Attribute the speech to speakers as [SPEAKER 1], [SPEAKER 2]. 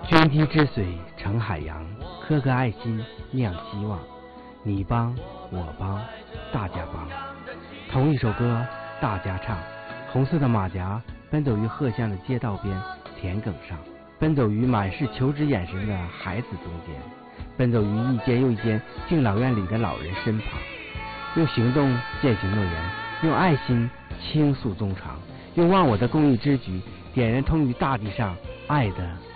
[SPEAKER 1] 涓滴之水成海洋，颗颗爱心酿希望。你帮我帮大家帮，同一首歌大家唱。红色的马甲奔走于鹤巷的街道边田埂上，奔走于满是求知眼神的孩子中间，奔走于一间又一间敬老院里的老人身旁，用行动践行诺言，用爱心倾诉衷肠，用忘我的公益之举点燃通于大地上爱的